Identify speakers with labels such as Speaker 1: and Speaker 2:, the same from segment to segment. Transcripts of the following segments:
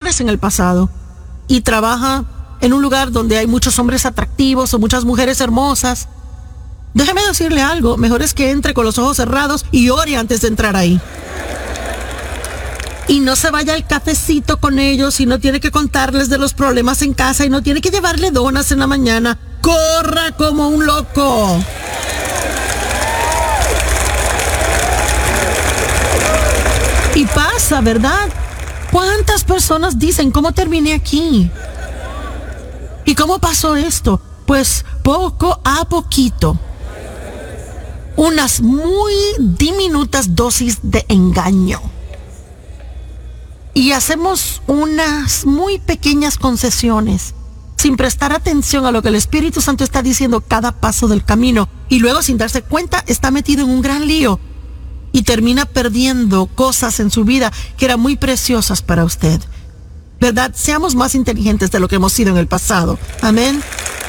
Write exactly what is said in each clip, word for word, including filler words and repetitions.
Speaker 1: millones en el pasado y trabaja en un lugar donde hay muchos hombres atractivos o muchas mujeres hermosas, déjeme decirle algo, mejor es que entre con los ojos cerrados y ore antes de entrar ahí. Y no se vaya al cafecito con ellos y no tiene que contarles de los problemas en casa y no tiene que llevarle donas en la mañana. ¡Corra como un loco! Y pasa, ¿verdad? ¿Cuántas personas dicen, ¿cómo terminé aquí? ¿Y cómo pasó esto? Pues poco a poquito. Unas muy diminutas dosis de engaño. Y hacemos unas muy pequeñas concesiones sin prestar atención a lo que el Espíritu Santo está diciendo cada paso del camino. Y luego, sin darse cuenta, está metido en un gran lío y termina perdiendo cosas en su vida que eran muy preciosas para usted. ¿Verdad? Seamos más inteligentes de lo que hemos sido en el pasado. Amén.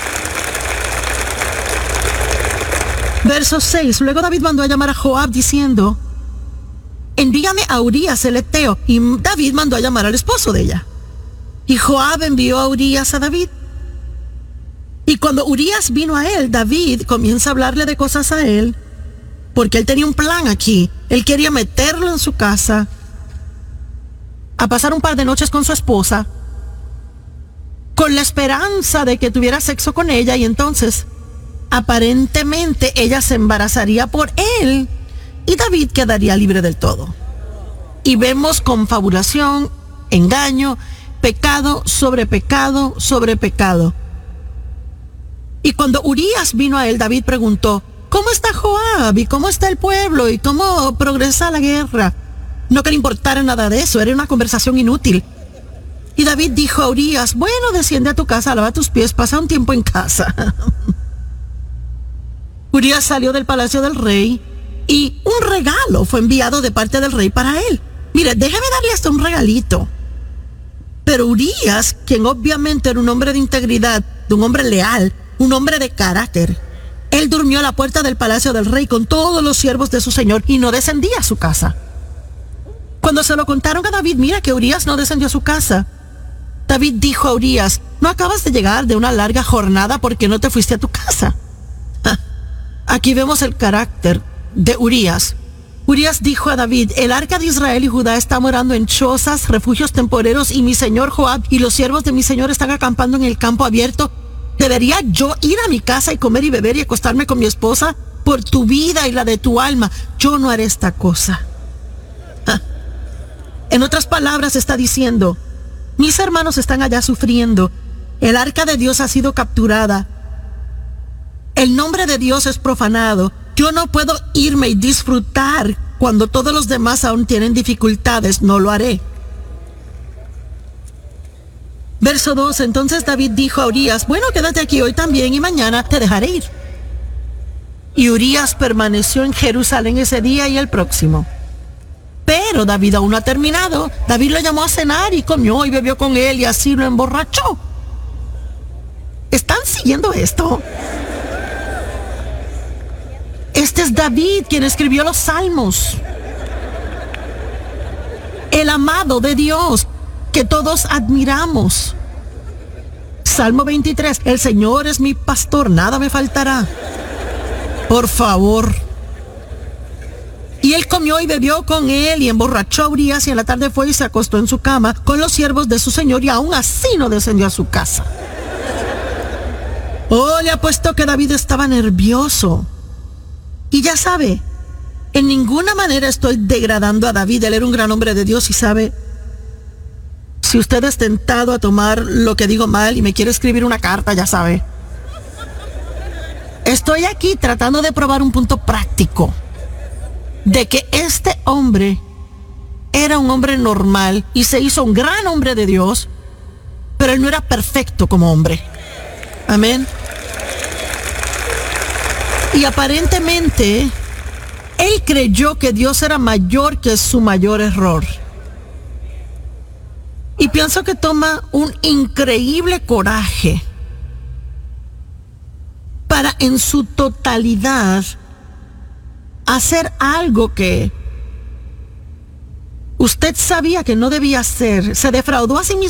Speaker 1: Verso seis. Luego David mandó a llamar a Joab diciendo: envíame a Urías el Eteo. Y David mandó a llamar al esposo de ella. Y Joab envió a Urías a David. Y cuando Urías vino a él, David comienza a hablarle de cosas a él, porque él tenía un plan aquí. Él quería meterlo en su casa, a pasar un par de noches con su esposa, con la esperanza de que tuviera sexo con ella, y entonces, aparentemente, ella se embarazaría por él, y David quedaría libre del todo. Y vemos confabulación, engaño, pecado sobre pecado sobre pecado. Y cuando Urías vino a él, David preguntó: ¿cómo está Joab? ¿Y cómo está el pueblo? ¿Y cómo progresa la guerra? No que le importara nada de eso, era una conversación inútil. Y David dijo a Urías: bueno, desciende a tu casa, lava tus pies, pasa un tiempo en casa. Urías salió del palacio del rey y un regalo fue enviado de parte del rey para él. Mire, déjame darle hasta un regalito. Pero Urías, quien obviamente era un hombre de integridad, de un hombre leal, un hombre de carácter, él durmió a la puerta del palacio del rey con todos los siervos de su señor y no descendía a su casa. Cuando se lo contaron a David, mira que Urías no descendió a su casa. David dijo a Urías: ¿no acabas de llegar de una larga jornada? ¿Por qué no te fuiste a tu casa? Ah, aquí vemos el carácter de Urías. Urías dijo a David: el arca de Israel y Judá está morando en chozas, refugios temporeros, y mi señor Joab y los siervos de mi señor están acampando en el campo abierto. ¿Debería yo ir a mi casa y comer y beber y acostarme con mi esposa? Por tu vida y la de tu alma, yo no haré esta cosa. Ah. En otras palabras, está diciendo: mis hermanos están allá sufriendo, el arca de Dios ha sido capturada, el nombre de Dios es profanado, yo no puedo irme y disfrutar cuando todos los demás aún tienen dificultades, no lo haré. Verso dos, entonces David dijo a Urías: bueno, quédate aquí hoy también y mañana te dejaré ir. Y Urías permaneció en Jerusalén ese día y el próximo. Pero David aún no ha terminado. David lo llamó a cenar y comió y bebió con él y así lo emborrachó. ¿Están siguiendo esto? Este es David quien escribió los salmos. El amado de Dios que todos admiramos. Salmo veintitrés, el Señor es mi pastor, nada me faltará. Por favor. Y él comió y bebió con él y emborrachó a Urías, y en la tarde fue y se acostó en su cama con los siervos de su señor, y aún así no descendió a su casa. Oh, le apuesto que David estaba nervioso. Y ya sabe, en ninguna manera estoy degradando a David, él era un gran hombre de Dios, y sabe, si usted es tentado a tomar lo que digo mal y me quiere escribir una carta, ya sabe. Estoy aquí tratando de probar un punto práctico de que este hombre era un hombre normal y se hizo un gran hombre de Dios, pero él no era perfecto como hombre. Amén. Y aparentemente él creyó que Dios era mayor que su mayor error. Y pienso que toma un increíble coraje para en su totalidad hacer algo que usted sabía que no debía hacer. Se defraudó a sí mismo.